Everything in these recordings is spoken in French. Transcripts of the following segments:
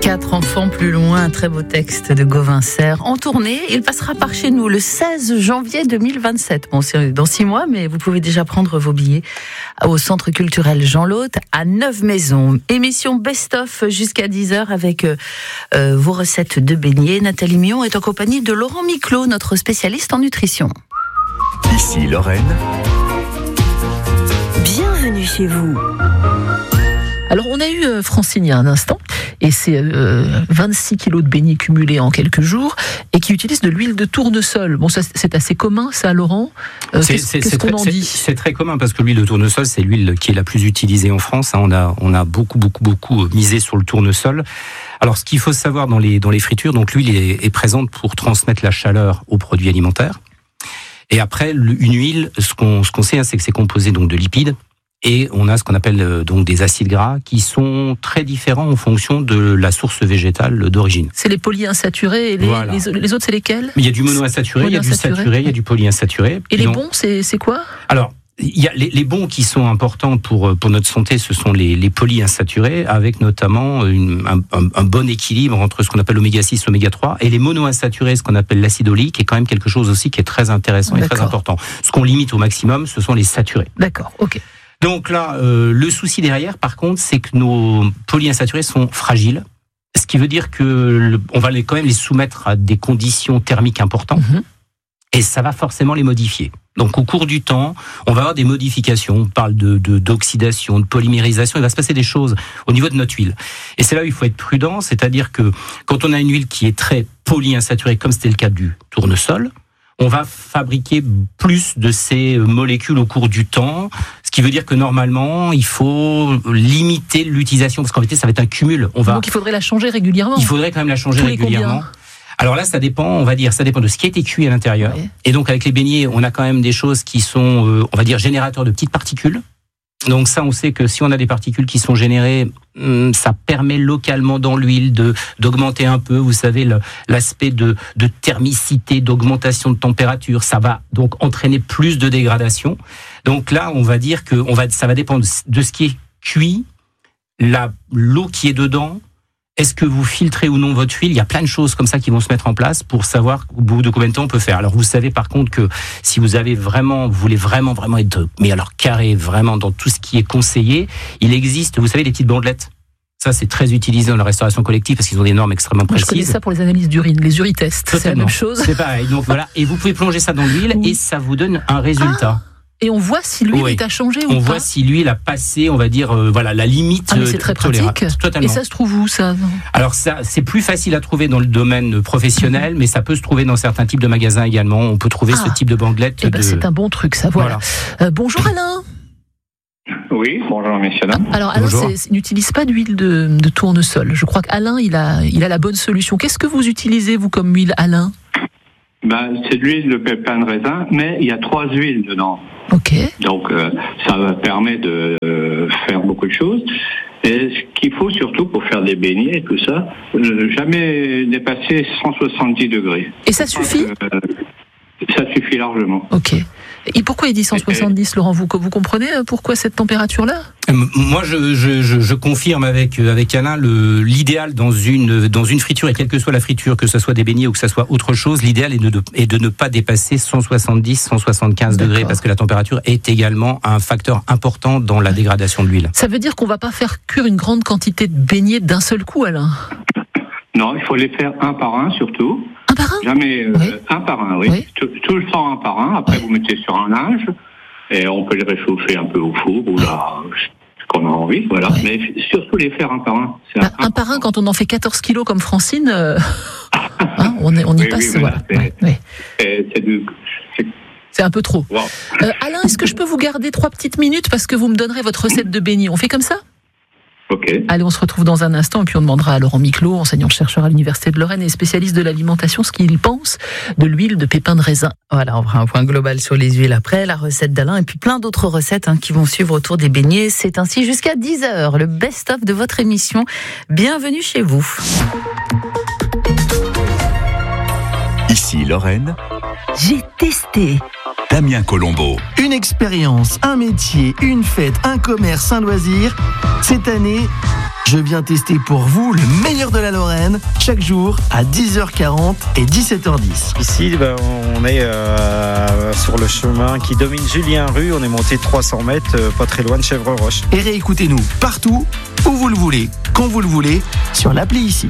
4 enfants plus loin, un très beau texte de Gauvin Serre. En tournée, il passera par chez nous le 16 janvier 2027. Bon, c'est dans 6 mois, mais vous pouvez déjà prendre vos billets au Centre culturel Jean Laute à Neuve-Maisons. Émission best-of jusqu'à 10h avec vos recettes de beignets. Nathalie Millon est en compagnie de Laurent Miclot, notre spécialiste en nutrition. Ici Lorraine. Bienvenue chez vous. Alors on a eu Francine il y a un instant, et c'est 26 kilos de beignets cumulés en quelques jours, et qui utilise de l'huile de tournesol. Bon, ça c'est assez commun, ça, Laurent. Qu'est-ce qu'on en dit ? C'est très commun, parce que l'huile de tournesol, c'est l'huile qui est la plus utilisée en France. On a beaucoup misé sur le tournesol. Alors ce qu'il faut savoir dans les fritures, donc l'huile est présente pour transmettre la chaleur aux produits alimentaires. Et après, une huile, ce qu'on sait, c'est que c'est composé donc de lipides. Et on a ce qu'on appelle donc des acides gras qui sont très différents en fonction de la source végétale d'origine. C'est les polyinsaturés et les autres, c'est lesquels ? Il y a du monoinsaturé, il y a du saturé, il y a du polyinsaturé. Et les bons, c'est quoi ? Alors, il y a les bons qui sont importants pour notre santé, ce sont les polyinsaturés, avec notamment un bon équilibre entre ce qu'on appelle l'oméga 6 et l'oméga 3, et les monoinsaturés, ce qu'on appelle l'acide oléique, est quand même quelque chose aussi qui est très intéressant et très important. Ce qu'on limite au maximum, ce sont les saturés. D'accord, ok. Donc là, le souci derrière, par contre, c'est que nos polyinsaturés sont fragiles, ce qui veut dire que on va quand même les soumettre à des conditions thermiques importantes, et ça va forcément les modifier. Donc au cours du temps, on va avoir des modifications. On parle d'oxydation, de polymérisation. Il va se passer des choses au niveau de notre huile. Et c'est là où il faut être prudent, c'est-à-dire que quand on a une huile qui est très polyinsaturée, comme c'était le cas du tournesol, on va fabriquer plus de ces molécules au cours du temps, ce qui veut dire que normalement, il faut limiter l'utilisation, parce qu'en fait, ça va être un cumul. Donc il faudrait la changer régulièrement. Il faudrait quand même la changer régulièrement. Alors là, ça dépend de ce qui a été cuit à l'intérieur. Ouais. Et donc avec les beignets, on a quand même des choses qui sont, on va dire, générateurs de petites particules. Donc ça, on sait que si on a des particules qui sont générées, ça permet localement dans l'huile d'augmenter un peu, vous savez, l'aspect de thermicité, d'augmentation de température. Ça va donc entraîner plus de dégradation. Donc là, on va dire que ça va dépendre de ce qui est cuit, l'eau qui est dedans. Est-ce que vous filtrez ou non votre huile ? Il y a plein de choses comme ça qui vont se mettre en place pour savoir au bout de combien de temps on peut faire. Alors vous savez par contre que si vous voulez vraiment être, mais alors carré, vraiment dans tout ce qui est conseillé, il existe, vous savez, des petites bandelettes. Ça, c'est très utilisé dans la restauration collective parce qu'ils ont des normes extrêmement précises. Je connais ça pour les analyses d'urine, les uritests. Totalement. C'est la même chose. C'est pareil. Donc voilà. Et vous pouvez plonger ça dans l'huile et ça vous donne un résultat. Et on voit si l'huile est à changer ou pas. On voit si l'huile a passé, on va dire, la limite. Mais c'est très pratique. Totalement. Et ça se trouve où, ça ? Alors ça, c'est plus facile à trouver dans le domaine professionnel, mais ça peut se trouver dans certains types de magasins également. On peut trouver ce type de bandelette. C'est un bon truc, ça. Voilà. Bonjour Alain. Oui, bonjour messieurs dames. Alors Alain n'utilise pas d'huile de tournesol. Je crois qu'Alain, il a la bonne solution. Qu'est-ce que vous utilisez, vous, comme huile, Alain ? C'est de l'huile de pépins de raisin, mais il y a 3 huiles dedans. Ok. Donc ça permet de faire beaucoup de choses. Et ce qu'il faut surtout pour faire des beignets et tout ça, jamais dépasser 170 degrés. Et ça suffit ? Ça suffit largement. Ok. Et pourquoi il dit 170, Laurent ? Vous comprenez pourquoi cette température-là ? Moi, je confirme avec Alain l'idéal dans une friture, et quelle que soit la friture, que ce soit des beignets ou que ce soit autre chose, l'idéal est de ne pas dépasser 170-175 degrés, parce que la température est également un facteur important dans la dégradation de l'huile. Ça veut dire qu'on ne va pas faire cuire une grande quantité de beignets d'un seul coup, Alain ? Non, il faut les faire un par un surtout. Un par un ? Jamais un par un, oui. Tout le temps un par un. Après, vous mettez sur un linge et on peut les réchauffer un peu au four ou là, qu'on a envie, voilà. Ouais. Mais surtout les faire un par un. Un par un, quand on en fait 14 kilos comme Francine, on y passe. Oui, voilà. C'est un peu trop. Wow. Alain, est-ce que je peux vous garder 3 petites minutes parce que vous me donnerez votre recette de beignets ? On fait comme ça ? Ok. Allez, on se retrouve dans un instant et puis on demandera à Laurent Miclot, enseignant-chercheur à l'Université de Lorraine et spécialiste de l'alimentation, ce qu'il pense de l'huile de pépins de raisin. Voilà, on fera un point global sur les huiles après, la recette d'Alain et puis plein d'autres recettes qui vont suivre autour des beignets. C'est ainsi jusqu'à 10h, le best-of de votre émission. Bienvenue chez vous. Ici Lorraine. J'ai testé. Damien Colombo. Une expérience, un métier, une fête, un commerce, un loisir. Cette année, Je viens tester pour vous le meilleur de la Lorraine, chaque jour à 10h40 et 17h10. Ici, on est sur le chemin qui domine Julien Rue. On est monté 300 mètres, pas très loin de Chèvre-Roche. Et réécoutez-nous partout, où vous le voulez, quand vous le voulez, sur l'appli ici.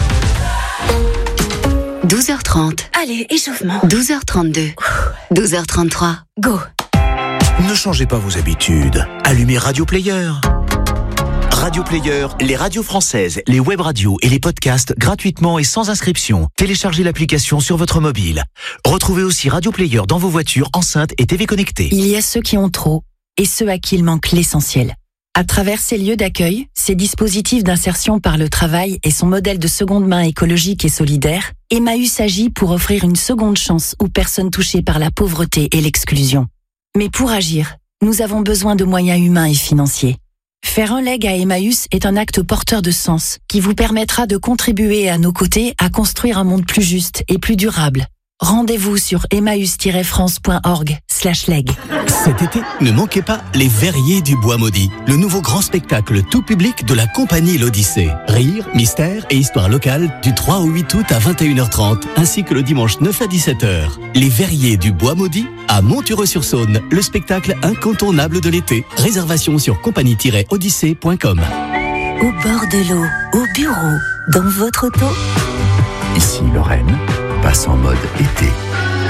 12h30. Allez, échauffement. 12h32. 12h33. Go. Ne changez pas vos habitudes. Allumez Radio Player. Radio Player, les radios françaises, les web radios et les podcasts gratuitement et sans inscription. Téléchargez l'application sur votre mobile. Retrouvez aussi Radio Player dans vos voitures, enceintes et TV connectées. Il y a ceux qui ont trop et ceux à qui il manque l'essentiel. À travers ces lieux d'accueil, ces dispositifs d'insertion par le travail et son modèle de seconde main écologique et solidaire, Emmaüs agit pour offrir une seconde chance aux personnes touchées par la pauvreté et l'exclusion. Mais pour agir, nous avons besoin de moyens humains et financiers. Faire un leg à Emmaüs est un acte porteur de sens qui vous permettra de contribuer à nos côtés à construire un monde plus juste et plus durable. Rendez-vous sur emmaüs-france.org/leg. Cet été, ne manquez pas les Verriers du Bois Maudit, le nouveau grand spectacle tout public de la compagnie L'Odyssée. Rire, mystère et histoire locale du 3 au 8 août à 21h30, ainsi que le dimanche 9 à 17h. Les Verriers du Bois Maudit à Montureux-sur-Saône, le spectacle incontournable de l'été. Réservation sur compagnie-odyssée.com. Au bord de l'eau, au bureau, dans votre auto. Ici Lorraine passe en mode été.